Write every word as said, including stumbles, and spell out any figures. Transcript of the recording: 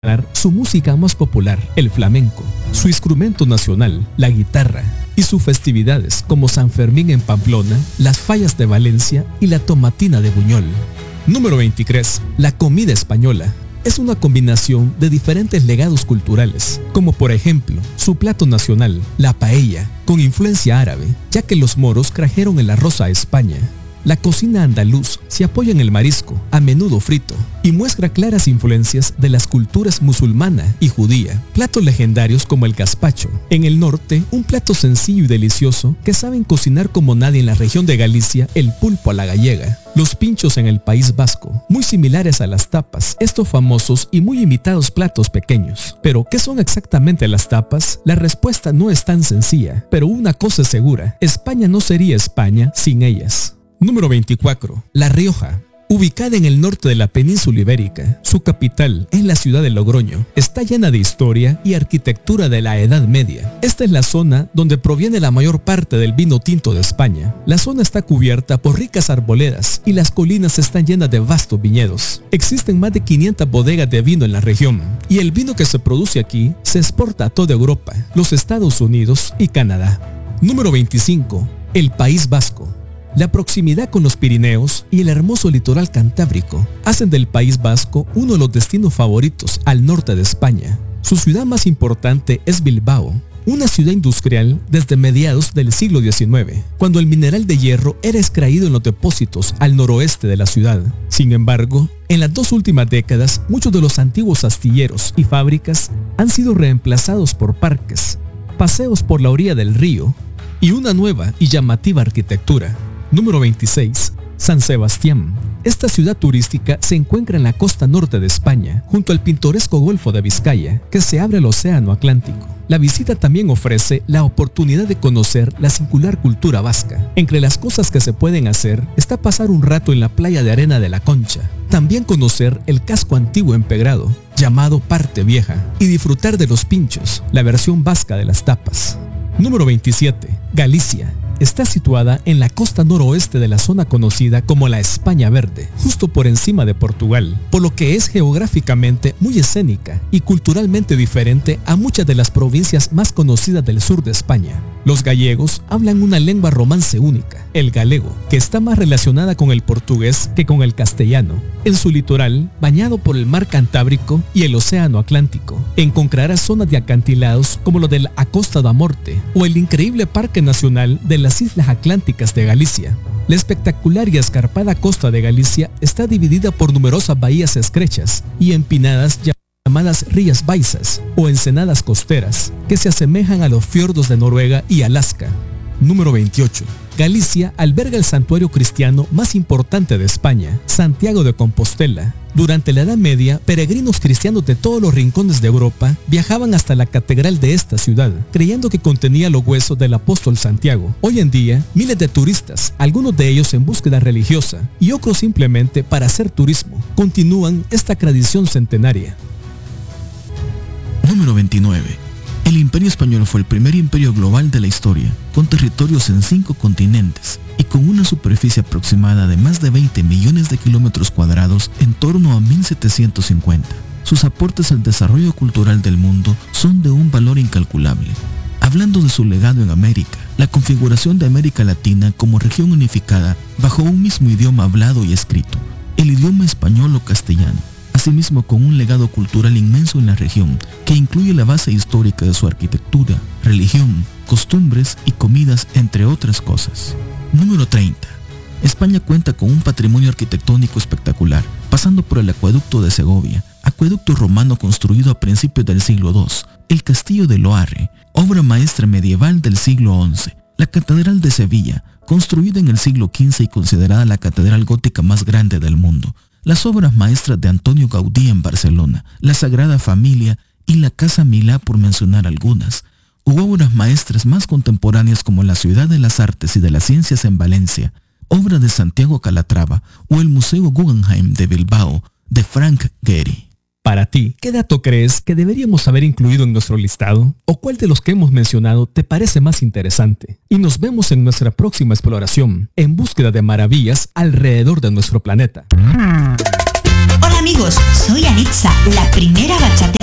su música más popular, el flamenco, su instrumento nacional, la guitarra, y sus festividades como San Fermín en Pamplona, las fallas de Valencia y la tomatina de Buñol. Número veintitrés. La comida española. Es una combinación de diferentes legados culturales, como por ejemplo, su plato nacional, la paella, con influencia árabe, ya que los moros trajeron el arroz a España. La cocina andaluz se apoya en el marisco, a menudo frito, y muestra claras influencias de las culturas musulmana y judía. Platos legendarios como el gazpacho. En el norte, un plato sencillo y delicioso que saben cocinar como nadie en la región de Galicia, el pulpo a la gallega. Los pinchos en el País Vasco, muy similares a las tapas, estos famosos y muy imitados platos pequeños. Pero, ¿qué son exactamente las tapas? La respuesta no es tan sencilla, pero una cosa es segura, España no sería España sin ellas. Número veinticuatro. La Rioja. Ubicada en el norte de la península ibérica, su capital es la ciudad de Logroño. Está llena de historia y arquitectura de la Edad Media. Esta es la zona donde proviene la mayor parte del vino tinto de España. La zona está cubierta por ricas arboledas y las colinas están llenas de vastos viñedos. Existen más de quinientas bodegas de vino en la región y el vino que se produce aquí se exporta a toda Europa, los Estados Unidos y Canadá. Número veinticinco. El País Vasco. La proximidad con los Pirineos y el hermoso litoral cantábrico hacen del País Vasco uno de los destinos favoritos al norte de España. Su ciudad más importante es Bilbao, una ciudad industrial desde mediados del siglo diecinueve, cuando el mineral de hierro era extraído en los depósitos al noroeste de la ciudad. Sin embargo, en las dos últimas décadas, muchos de los antiguos astilleros y fábricas han sido reemplazados por parques, paseos por la orilla del río y una nueva y llamativa arquitectura. Número veintiséis. San Sebastián. Esta ciudad turística se encuentra en la costa norte de España, junto al pintoresco Golfo de Vizcaya, que se abre al Océano Atlántico. La visita también ofrece la oportunidad de conocer la singular cultura vasca. Entre las cosas que se pueden hacer está pasar un rato en la playa de arena de la Concha, también conocer el casco antiguo empedrado, llamado Parte Vieja, y disfrutar de los pinchos, la versión vasca de las tapas. Número veintisiete. Galicia. Está situada en la costa noroeste de la zona conocida como la España Verde, justo por encima de Portugal, por lo que es geográficamente muy escénica y culturalmente diferente a muchas de las provincias más conocidas del sur de España. Los gallegos hablan una lengua romance única, el galego, que está más relacionada con el portugués que con el castellano. En su litoral, bañado por el mar Cantábrico y el Océano Atlántico, encontrarás zonas de acantilados como lo del Acosta da Morte o el increíble Parque Nacional de las Islas Atlánticas de Galicia. La espectacular y escarpada costa de Galicia está dividida por numerosas bahías estrechas y empinadas llamadas Rías Baixas o ensenadas costeras, que se asemejan a los fiordos de Noruega y Alaska. Número veintiocho. Galicia alberga el santuario cristiano más importante de España, Santiago de Compostela. Durante la Edad Media, peregrinos cristianos de todos los rincones de Europa viajaban hasta la catedral de esta ciudad, creyendo que contenía los huesos del apóstol Santiago. Hoy en día, miles de turistas, algunos de ellos en búsqueda religiosa y otros simplemente para hacer turismo, continúan esta tradición centenaria. Número veintinueve. El Imperio Español fue el primer imperio global de la historia, con territorios en cinco continentes y con una superficie aproximada de más de veinte millones de kilómetros cuadrados en torno a mil setecientos cincuenta. Sus aportes al desarrollo cultural del mundo son de un valor incalculable. Hablando de su legado en América, la configuración de América Latina como región unificada bajo un mismo idioma hablado y escrito, el idioma español o castellano. Asimismo, con un legado cultural inmenso en la región, que incluye la base histórica de su arquitectura, religión, costumbres y comidas, entre otras cosas. Número treinta. España cuenta con un patrimonio arquitectónico espectacular, pasando por el acueducto de Segovia, acueducto romano construido a principios del siglo segundo, el castillo de Loarre, obra maestra medieval del siglo once, la catedral de Sevilla, construida en el siglo quince y considerada la catedral gótica más grande del mundo, las obras maestras de Antonio Gaudí en Barcelona, la Sagrada Familia y la Casa Milá, por mencionar algunas, u obras maestras más contemporáneas como la Ciudad de las Artes y de las Ciencias en Valencia, obra de Santiago Calatrava, o el Museo Guggenheim de Bilbao, de Frank Gehry. Para ti, ¿qué dato crees que deberíamos haber incluido en nuestro listado? ¿O cuál de los que hemos mencionado te parece más interesante? Y nos vemos en nuestra próxima exploración, en búsqueda de maravillas alrededor de nuestro planeta. Hola amigos. amigos, soy Anitza, la primera bachatera